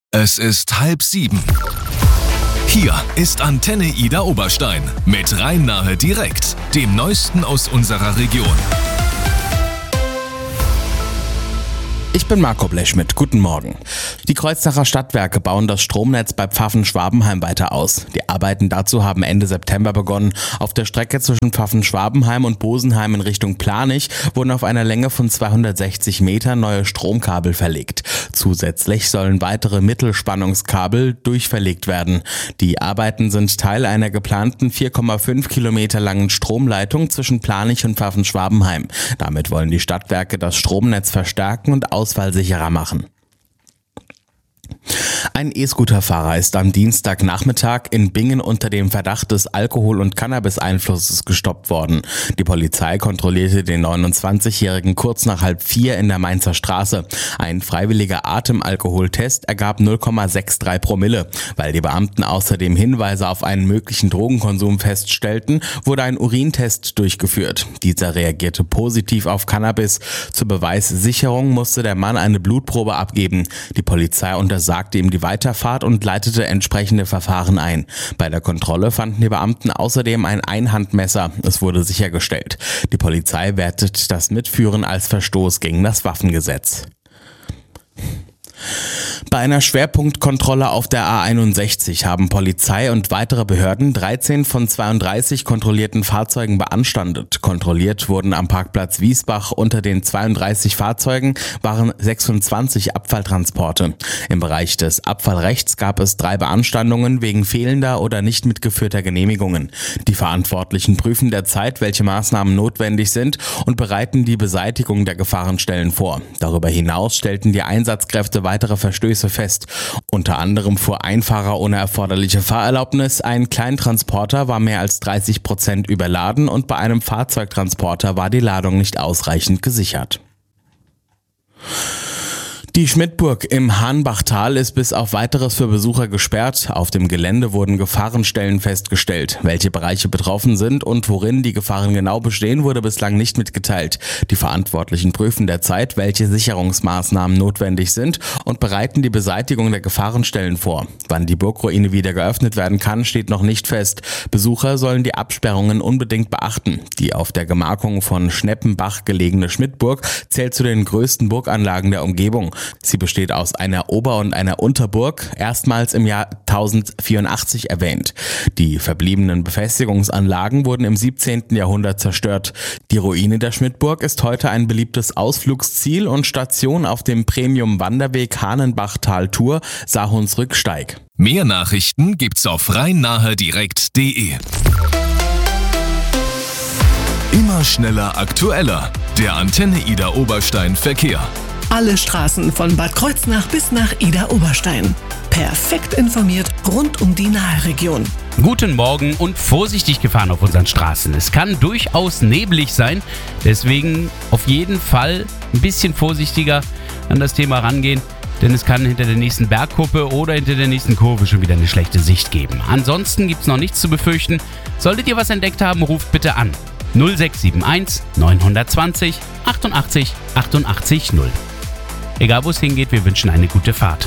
Es ist 6:30. Hier ist Antenne Ida Oberstein mit Rhein-Nahe direkt, dem Neuesten aus unserer Region. Ich bin Marco Blechschmidt, guten Morgen. Die Kreuznacher Stadtwerke bauen das Stromnetz bei Pfaffen-Schwabenheim weiter aus. Die Arbeiten dazu haben Ende September begonnen. Auf der Strecke zwischen Pfaffen-Schwabenheim und Bosenheim in Richtung Planich wurden auf einer Länge von 260 Metern neue Stromkabel verlegt. Zusätzlich sollen weitere Mittelspannungskabel durchverlegt werden. Die Arbeiten sind Teil einer geplanten 4,5 Kilometer langen Stromleitung zwischen Planich und Pfaffen-Schwabenheim. Damit wollen die Stadtwerke das Stromnetz verstärken und ausfallsicherer machen. Ein E-Scooter-Fahrer ist am Dienstagnachmittag in Bingen unter dem Verdacht des Alkohol- und Cannabis-Einflusses gestoppt worden. Die Polizei kontrollierte den 29-Jährigen kurz nach 3:30 in der Mainzer Straße. Ein freiwilliger Atemalkoholtest ergab 0,63 Promille. Weil die Beamten außerdem Hinweise auf einen möglichen Drogenkonsum feststellten, wurde ein Urintest durchgeführt. Dieser reagierte positiv auf Cannabis. Zur Beweissicherung musste der Mann eine Blutprobe abgeben. Die Polizei untersagte ihm die Weiterfahrt und leitete entsprechende Verfahren ein. Bei der Kontrolle fanden die Beamten außerdem ein Einhandmesser. Es wurde sichergestellt. Die Polizei wertet das Mitführen als Verstoß gegen das Waffengesetz. Bei einer Schwerpunktkontrolle auf der A61 haben Polizei und weitere Behörden 13 von 32 kontrollierten Fahrzeugen beanstandet. Kontrolliert wurden am Parkplatz Wiesbach unter den 32 Fahrzeugen waren 26 Abfalltransporte. Im Bereich des Abfallrechts gab es 3 Beanstandungen wegen fehlender oder nicht mitgeführter Genehmigungen. Die Verantwortlichen prüfen derzeit, welche Maßnahmen notwendig sind und bereiten die Beseitigung der Gefahrenstellen vor. Darüber hinaus stellten die Einsatzkräfte weitere Verstöße fest. Unter anderem fuhr ein Fahrer ohne erforderliche Fahrerlaubnis, ein Kleintransporter war mehr als 30% überladen und bei einem Fahrzeugtransporter war die Ladung nicht ausreichend gesichert. Die Schmidtburg im Hahnbachtal ist bis auf Weiteres für Besucher gesperrt. Auf dem Gelände wurden Gefahrenstellen festgestellt. Welche Bereiche betroffen sind und worin die Gefahren genau bestehen, wurde bislang nicht mitgeteilt. Die Verantwortlichen prüfen derzeit, welche Sicherungsmaßnahmen notwendig sind und bereiten die Beseitigung der Gefahrenstellen vor. Wann die Burgruine wieder geöffnet werden kann, steht noch nicht fest. Besucher sollen die Absperrungen unbedingt beachten. Die auf der Gemarkung von Schneppenbach gelegene Schmidtburg zählt zu den größten Burganlagen der Umgebung. Sie besteht aus einer Ober- und einer Unterburg, erstmals im Jahr 1084 erwähnt. Die verbliebenen Befestigungsanlagen wurden im 17. Jahrhundert zerstört. Die Ruine der Schmidtburg ist heute ein beliebtes Ausflugsziel und Station auf dem Premium-Wanderweg Hahnenbachtal-Tour Sahunsrücksteig. Mehr Nachrichten gibt's auf rhein-nahe-direkt.de. Immer schneller, aktueller. Der Antenne Ida Oberstein Verkehr. Alle Straßen von Bad Kreuznach bis nach Ida Oberstein. Perfekt informiert rund um die Nahe-Region. Guten Morgen und vorsichtig gefahren auf unseren Straßen. Es kann durchaus neblig sein, deswegen auf jeden Fall ein bisschen vorsichtiger an das Thema rangehen, denn es kann hinter der nächsten Bergkuppe oder hinter der nächsten Kurve schon wieder eine schlechte Sicht geben. Ansonsten gibt es noch nichts zu befürchten. Solltet ihr was entdeckt haben, ruft bitte an. 0671 920 88 88 0. Egal wo es hingeht, wir wünschen eine gute Fahrt.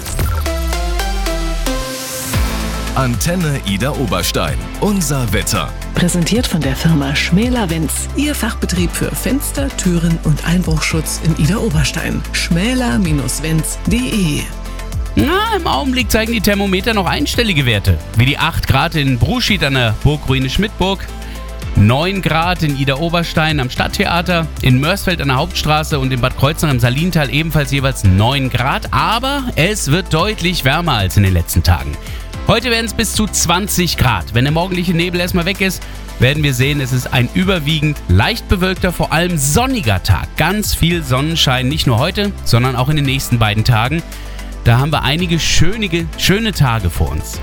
Antenne Ida Oberstein. Unser Wetter. Präsentiert von der Firma Schmäler-Wenz. Ihr Fachbetrieb für Fenster, Türen und Einbruchschutz in Ida Oberstein. schmäler-wenz.de. Im Augenblick zeigen die Thermometer noch einstellige Werte. Wie die 8 Grad in Bruschied an der Burgruine Schmidtburg, 9 Grad in Ida Oberstein am Stadttheater, in Mörsfeld an der Hauptstraße und in Bad Kreuznach im Salintal ebenfalls jeweils 9 Grad. Aber es wird deutlich wärmer als in den letzten Tagen. Heute werden es bis zu 20 Grad. Wenn der morgendliche Nebel erstmal weg ist, werden wir sehen, es ist ein überwiegend leicht bewölkter, vor allem sonniger Tag. Ganz viel Sonnenschein, nicht nur heute, sondern auch in den nächsten beiden Tagen. Da haben wir einige schöne Tage vor uns.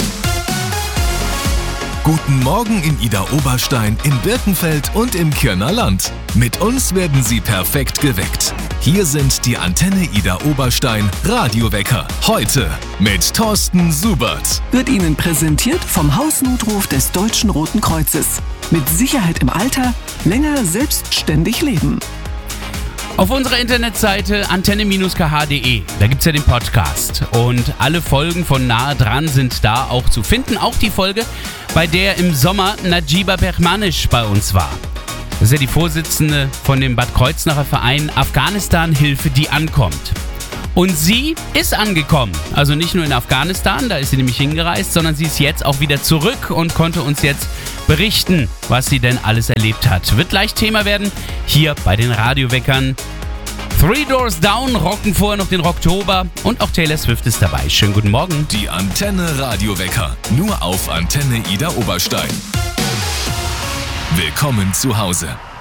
Guten Morgen in Ida Oberstein, in Birkenfeld und im Kirner Land. Mit uns werden Sie perfekt geweckt. Hier sind die Antenne Ida Oberstein Radiowecker. Heute mit Thorsten Subert. Wird Ihnen präsentiert vom Hausnotruf des Deutschen Roten Kreuzes. Mit Sicherheit im Alter, länger selbstständig leben. Auf unserer Internetseite antenne-kh.de, da gibt es ja den Podcast und alle Folgen von Nahe dran sind da auch zu finden. Auch die Folge, bei der im Sommer Najiba Behmanisch bei uns war. Das ist ja die Vorsitzende von dem Bad Kreuznacher Verein Afghanistan-Hilfe, die ankommt. Und sie ist angekommen, also nicht nur in Afghanistan, da ist sie nämlich hingereist, sondern sie ist jetzt auch wieder zurück und konnte uns jetzt berichten, was sie denn alles erlebt hat. Wird gleich Thema werden, hier bei den Radioweckern. Three Doors Down rocken vorher noch den Rocktober und auch Taylor Swift ist dabei. Schönen guten Morgen. Die Antenne Radiowecker, nur auf Antenne Idar Oberstein. Willkommen zu Hause.